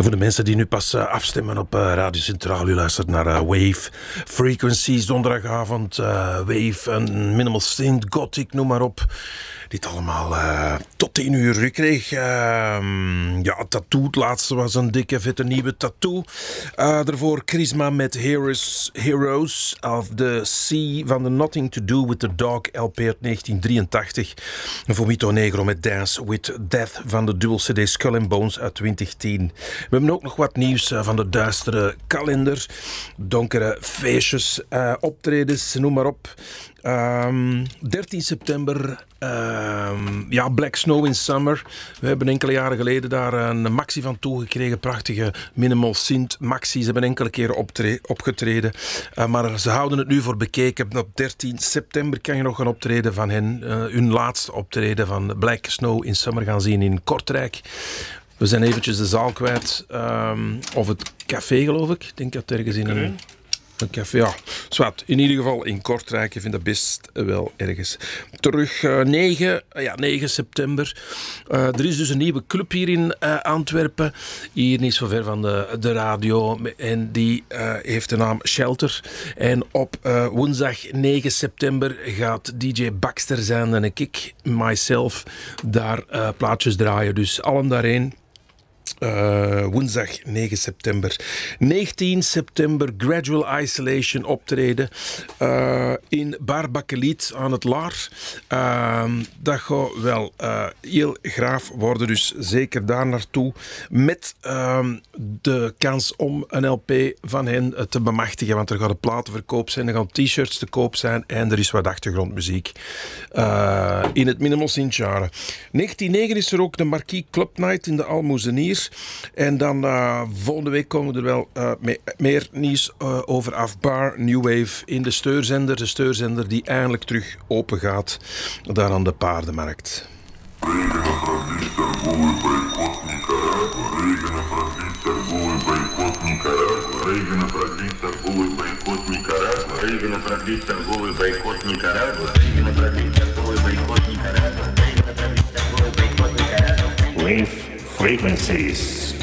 En voor de mensen die nu pas afstemmen op Radio Centraal, u luistert naar Wave Frequencies, donderdagavond, Wave, en Minimal Synth, Gothic, noem maar op. Dit allemaal tot 10 uur. Ik kreeg Tattoo. Het laatste was een dikke, vette nieuwe Tattoo. Daarvoor Charisma met Heroes of the Sea van The Nothing to Do with the Dog LP uit 1983. En Vomito Negro met Dance with Death van de dual CD Skull and Bones uit 2010. We hebben ook nog wat nieuws van de duistere kalender. Donkere feestjes, optredens, noem maar op. 13 september, Black Snow in Summer. We hebben enkele jaren geleden daar een maxi van toegekregen. Prachtige minimal synth maxi. Ze hebben enkele keren opgetreden. Maar ze houden het nu voor bekeken. Op 13 september kan je nog een optreden van hen. Hun laatste optreden van Black Snow in Summer gaan zien in Kortrijk. We zijn eventjes de zaal kwijt. Of het café, geloof ik. Ik denk dat het ergens in een café, ja, zwart. In ieder geval in Kortrijk. Je vindt dat best wel ergens. Terug 9 september. Er is dus een nieuwe club hier in Antwerpen. Hier niet zo ver van de radio. En die heeft de naam Shelter. En op woensdag 9 september gaat DJ Baxter zijn en ik, myself, daar plaatjes draaien. Dus allen daarheen. Woensdag 9 september. 19 september Gradual Isolation optreden in Bar Bakkeliet aan het Laar. Dat gaat wel heel graaf worden, dus zeker daar naartoe. Met de kans om een LP van hen te bemachtigen, want er gaan platenverkoop zijn, er gaan t-shirts te koop zijn en er is wat achtergrondmuziek in het Minimal Synth jaren. 1909 is er ook de Marquis Club Night in de Almoezenier. En dan volgende week komen er wel meer nieuws over Afbar New Wave in de Steurzender. De Steurzender die eindelijk terug open gaat daar aan de Paardenmarkt. Wave Frequencies.